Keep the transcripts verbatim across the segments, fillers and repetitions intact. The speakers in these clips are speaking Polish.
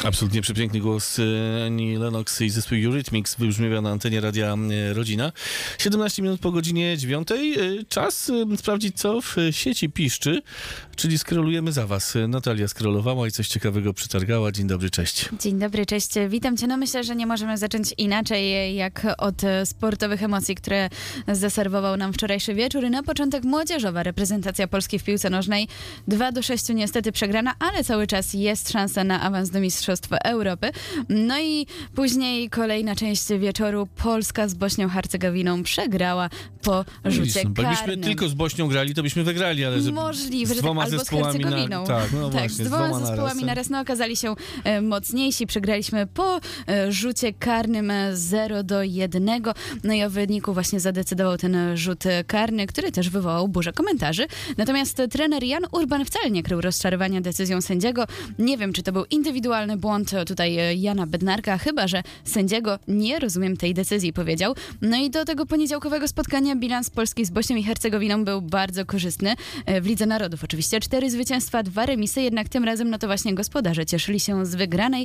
Absolutnie przepiękny głos Annie Lennox i zespół Eurythmics wybrzmiewa na antenie Radia Rodzina. siedemnaście minut po godzinie dziewiątej. Czas sprawdzić, co w sieci piszczy, czyli skrolujemy za was. Natalia skrolowała i coś ciekawego przetargała. Dzień dobry, cześć. Dzień dobry, cześć. Witam cię. No myślę, że nie możemy zacząć inaczej jak od sportowych emocji, które zaserwował nam wczorajszy wieczór. Na początek młodzieżowa reprezentacja Polski w piłce nożnej. dwa do sześciu niestety przegrana, ale cały czas jest szansa na awans do Mistrzostw Europy. No i później kolejna część wieczoru. Polska z Bośnią-Hercegowiną przegrała po rzucie no, karnym. Gdybyśmy tylko z Bośnią grali, to byśmy wygrali, ale że możliwe, z że dwoma tak, albo z zespołami Hercegowiną. Na, tak, no tak, właśnie, z dwoma, z dwoma zespołami naraz. naraz no, okazali się e, mocniejsi. Przegraliśmy po e, rzucie karnym zero do jednego. No i o wyniku właśnie zadecydował ten rzut karny, który też wywołał burzę komentarzy. Natomiast trener Jan Urban wcale nie krył rozczarowania decyzją sędziego. Nie wiem, czy to był indywidualny błąd tutaj Jana Bednarka, chyba że sędziego nie rozumiem tej decyzji, powiedział. No i do tego poniedziałkowego spotkania bilans Polski z Bośnią i Hercegowiną był bardzo korzystny. W Lidze Narodów oczywiście cztery zwycięstwa, dwa remisy, jednak tym razem no to właśnie gospodarze cieszyli się z wygranej.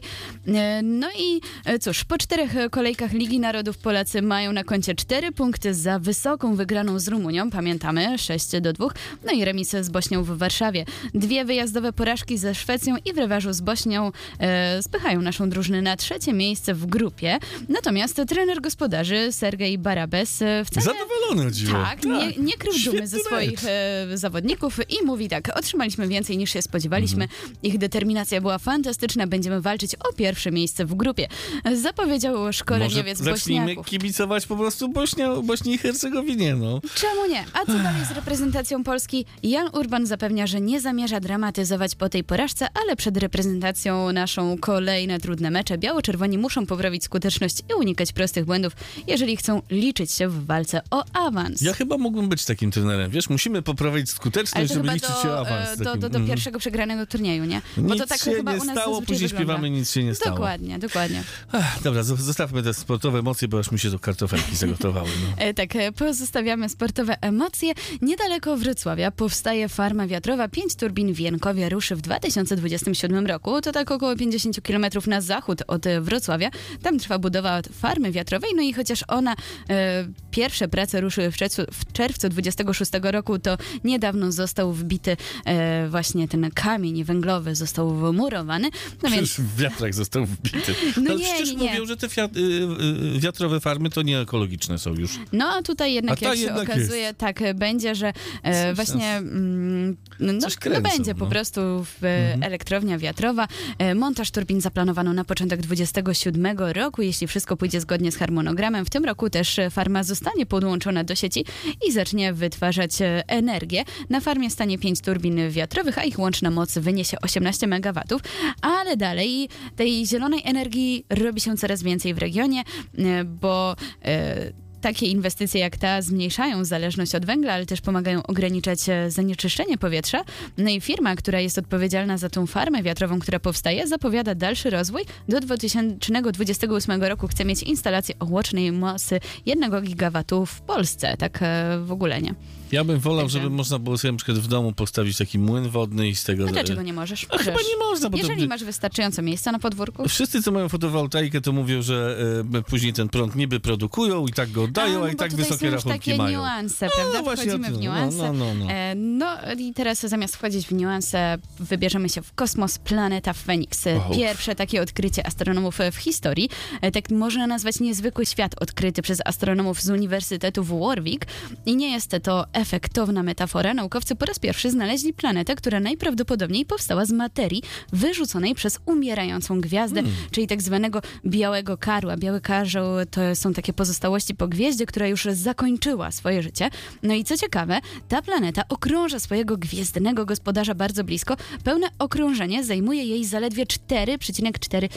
No i cóż, po czterech kolejkach Ligi Narodów Polacy mają na koncie cztery punkty za wysoką wygraną z Rumunią, pamiętamy, sześć do dwóch, no i remisy z Bośnią w Warszawie. Dwie wyjazdowe porażki ze Szwecją i w rewanżu z Bośnią e, spychają naszą drużynę na trzecie miejsce w grupie. Natomiast trener gospodarzy Sergej Barabes e, wcale... Zadowolony o dziwo. Tak, tak. Nie, nie krył dumy ze mecz. swoich e, zawodników i mówi tak, otrzymaliśmy więcej niż się spodziewaliśmy. Mhm. Ich determinacja była fantastyczna, będziemy walczyć o pierwsze miejsce w grupie. Zapowiedział szkoleniowiec Może zacznijmy Bośniaków. kibicować po prostu Bośnia, Bośni i Hercegowinie, no. Czemu nie? A co dalej z reprezentacją Polski? Jan Urban zapewnia, że nie zamierza dramatyzować po tej porażce, ale przed reprezentacją naszą kolejne trudne mecze. Biało-czerwoni muszą poprawić skuteczność i unikać prostych błędów, jeżeli chcą liczyć się w walce o awans. Ja chyba mógłbym być takim trenerem, wiesz, musimy poprawić skuteczność, żeby liczyć się o awans. Do, do, do, do mm. pierwszego przegranego turnieju, nie? Bo nic to tak się chyba nie u nas stało, później wygląda. śpiewamy, nic się nie stało. Dokładnie, dokładnie. Ach, dobra, zostawmy te sportowe emocje, bo aż mi się tu kartofelki zagotowały. No. E, tak, pozostawiamy sportowe emocje. Niedaleko Wrocławia powstaje farma wiatrowa. Pięć turbin w Jankowie ruszy w dwa tysiące dwudziestym siódmym roku. To tak około pięćdziesiąt kilometrów na zachód od Wrocławia. Tam trwa budowa farmy wiatrowej, no i chociaż ona e, pierwsze prace ruszyły w czerwcu, w czerwcu dwudziestego szóstego roku, to niedawno został wbity e, właśnie ten kamień węglowy, został wymurowany. No Przecież więc... wiatrak został wbity. No Ale nie, przecież nie, nie. mówią, że te fiat, y, y, wiatrowe farmy to nie ekologiczne są już. No a tutaj jednak, A ta jak się jednak okazuje, jest. tak będzie, że e, właśnie mm, no, Coś no kręcą, będzie no. po prostu w, Mhm. elektrownia wiatrowa. E, montaż turbin zaplanowano na początek dwudziestego siódmego roku, jeśli wszystko pójdzie zgodnie z harmonogramem. W tym roku też farma zostanie podłączona do sieci i zacznie wytwarzać e, energię. Na farmie stanie pięć turbin wiatrowych, a ich łączna moc wyniesie osiemnaście megawatów, ale dalej tej zielonej energii robi się coraz więcej w regionie, e, bo e, takie inwestycje jak ta zmniejszają zależność od węgla, ale też pomagają ograniczać zanieczyszczenie powietrza. No i firma, która jest odpowiedzialna za tą farmę wiatrową, która powstaje, zapowiada dalszy rozwój. Do dwa tysiące dwudziestego ósmego roku chce mieć instalację o łącznej mocy jednego gigawatu w Polsce. Tak e, w ogóle nie. Ja bym wolał, Także- żeby można było sobie na przykład w domu postawić taki młyn wodny i z tego... A dlaczego nie możesz? A chyba Możesz. nie można, bo Jeżeli to... masz wystarczająco miejsca na podwórku. Wszyscy, co mają fotowoltaikę, to mówią, że e, później ten prąd niby produkują i tak go oddają, a, no i bo tak tutaj wysokie są już rachunki takie mają. niuanse, No, prawda? właśnie Wchodzimy o tym. w niuanse. No, no, no, no. E, no i teraz zamiast wchodzić w niuanse, wybierzemy się w kosmos. Planeta Feniks. Oh. Pierwsze takie odkrycie astronomów w historii. E, tak można nazwać niezwykły świat odkryty przez astronomów z Uniwersytetu w Warwick. I nie jest to efektowna metafora. Naukowcy po raz pierwszy znaleźli planetę, która najprawdopodobniej powstała z materii wyrzuconej przez umierającą gwiazdę, Hmm. czyli tak zwanego białego karła. Biały karzeł to są takie pozostałości po gwieździe, która już zakończyła swoje życie. No i co ciekawe, ta planeta okrąża swojego gwiezdnego gospodarza bardzo blisko. Pełne okrążenie zajmuje jej zaledwie cztery przecinek cztery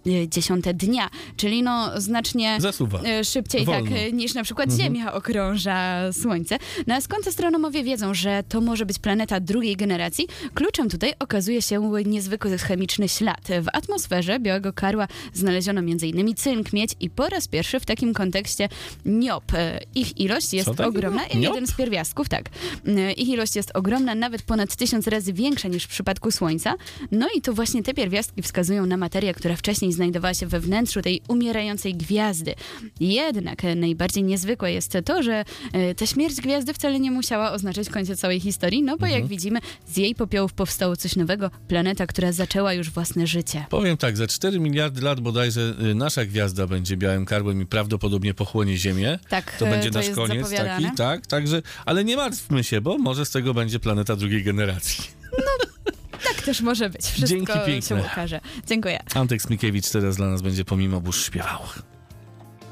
dnia, czyli no znacznie Zasuwa. e, szybciej Wolno. tak e, niż na przykład Mhm. Ziemia okrąża Słońce. No a z skąd astronomowie wiedzą, że to może być planeta drugiej generacji? Kluczem tutaj okazuje się niezwykły chemiczny ślad. W atmosferze białego karła znaleziono m.in. cynk, miedź i po raz pierwszy w takim kontekście niop. Ich ilość jest ogromna. Niop? Jeden z pierwiastków, tak. Ich ilość jest ogromna, nawet ponad tysiąc razy większa niż w przypadku Słońca. No i to właśnie te pierwiastki wskazują na materię, która wcześniej znajdowała się we wnętrzu tej umierającej gwiazdy. Jednak najbardziej niezwykłe jest to, że ta śmierć gwiazdy wcale nie musiała oznaczać końca całej historii, no bo mhm. jak widzimy, z jej popiołów powstało coś nowego, planeta, która zaczęła już własne życie. Powiem tak, za cztery miliardy lat bodajże y, nasza gwiazda będzie białym karłem i prawdopodobnie pochłonie Ziemię. Tak, to będzie to nasz jest koniec zapowiadane. taki, tak, także, ale nie martwmy się, bo może z tego będzie planeta drugiej generacji. Tak też może być. Wszystko Dzięki piękne. się ukaże. Dziękuję. Antek Smikiewicz teraz dla nas będzie pomimo burz śpiewał.